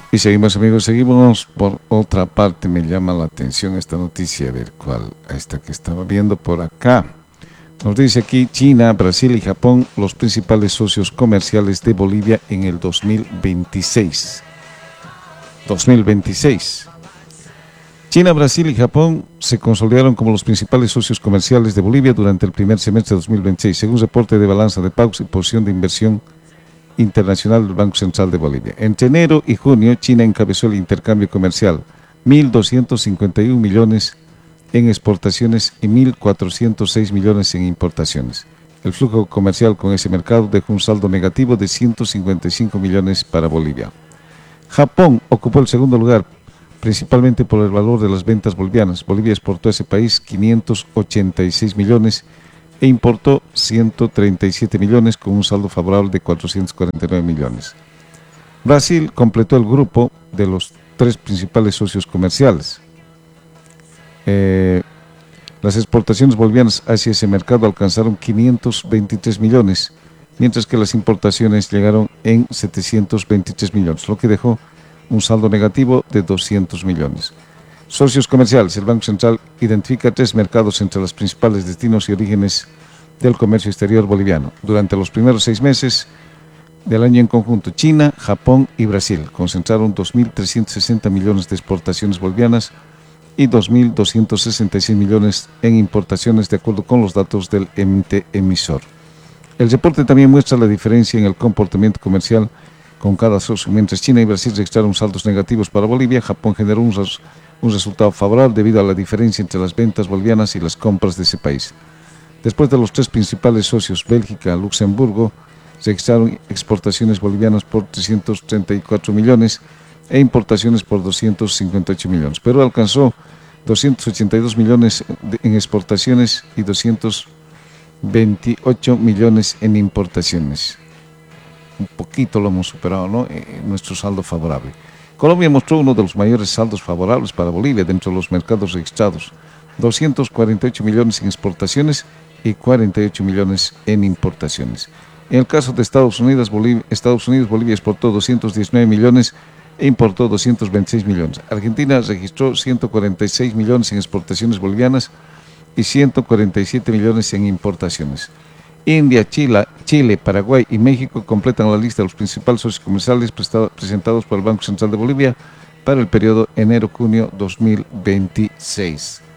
Y seguimos, amigos, seguimos. Por otra parte, me llama la atención esta noticia, a ver cuál, esta que estaba viendo por acá. Nos dice aquí: China, Brasil y Japón, los principales socios comerciales de Bolivia en el 2026. 2026. China, Brasil y Japón se consolidaron como los principales socios comerciales de Bolivia durante el primer semestre de 2026, según reporte de balanza de pagos y posición de inversión internacional del Banco Central de Bolivia. Entre enero y junio, China encabezó el intercambio comercial, 1.251 millones en exportaciones y 1.406 millones en importaciones. El flujo comercial con ese mercado dejó un saldo negativo de 155 millones para Bolivia. Japón ocupó el segundo lugar, principalmente por el valor de las ventas bolivianas. Bolivia exportó a ese país 586 millones e importó 137 millones con un saldo favorable de 449 millones. Brasil completó el grupo de los tres principales socios comerciales. Las exportaciones bolivianas hacia ese mercado alcanzaron 523 millones, mientras que las importaciones llegaron en 723 millones, lo que dejó un saldo negativo de 200 millones. Socios comerciales. El Banco Central identifica tres mercados entre los principales destinos y orígenes del comercio exterior boliviano. Durante los primeros 6 meses del año en conjunto, China, Japón y Brasil concentraron 2.360 millones de exportaciones bolivianas y 2.266 millones en importaciones, de acuerdo con los datos del ente emisor. El reporte también muestra la diferencia en el comportamiento comercial con cada socio. Mientras China y Brasil registraron saldos negativos para Bolivia, Japón generó un resultado favorable debido a la diferencia entre las ventas bolivianas y las compras de ese país. Después de los tres principales socios, Bélgica, Luxemburgo, registraron exportaciones bolivianas por 334 millones e importaciones por 258 millones. Perú alcanzó 282 millones en exportaciones y 228 millones en importaciones. Un poquito lo hemos superado, ¿no? Nuestro saldo favorable. Colombia mostró uno de los mayores saldos favorables para Bolivia dentro de los mercados registrados: 248 millones en exportaciones y 48 millones en importaciones. En el caso de Estados Unidos, Bolivia exportó 219 millones e importó 226 millones. Argentina registró 146 millones en exportaciones bolivianas y 147 millones en importaciones. India, Chile, Paraguay y México completan la lista de los principales socios comerciales presentados por el Banco Central de Bolivia para el periodo enero-junio 2026.